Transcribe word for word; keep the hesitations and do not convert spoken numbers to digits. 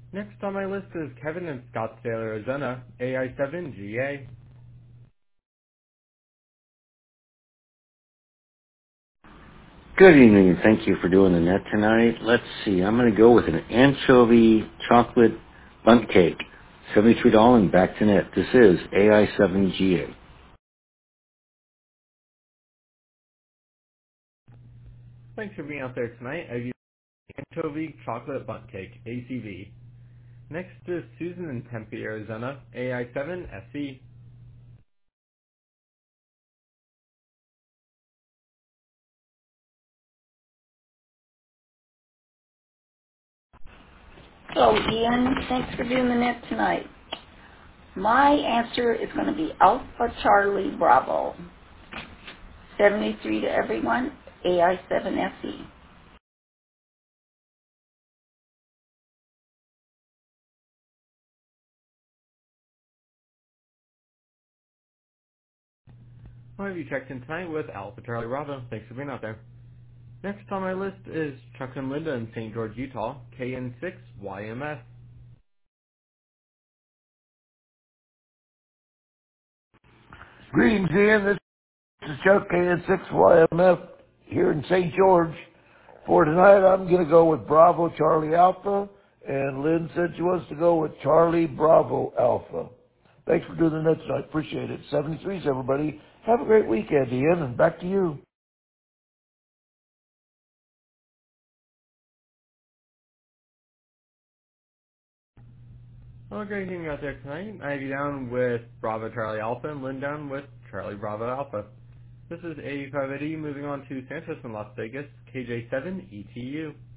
Next on my list is Kevin in Scottsdale, Arizona, A I seven G A. Good evening, and thank you for doing the net tonight. Let's see, I'm going to go with an anchovy chocolate bundt cake, seventy-three dollars and back to net. This is A I seven G A. Thanks for being out there tonight. I've used Anchovy Chocolate Bundt Cake, A C V. Next is Susan in Tempe, Arizona, A I seven S E. So, Ian, thanks for doing the net tonight. My answer is going to be Alpha Charlie Bravo. seventy-three to everyone, A I seven S E. I'll have you checked in tonight with Alpha Charlie Bravo. Thanks for being out there. Next on my list is Chuck and Linda in Saint George, Utah, K N six Y M S. Greetings, Ian. This is Chuck K N six Y M F here in Saint George. For tonight, I'm going to go with Bravo Charlie Alpha, and Lynn said she wants to go with Charlie Bravo Alpha. Thanks for doing the net tonight. Appreciate it. seventy-threes, everybody. Have a great weekend, Ian, and back to you. Well, great hearing you out there tonight. I have you down with Bravo Charlie Alpha and Lynn down with Charlie Bravo Alpha. This is eighty-five eighty moving on to Santos in Las Vegas, K J seven E T U.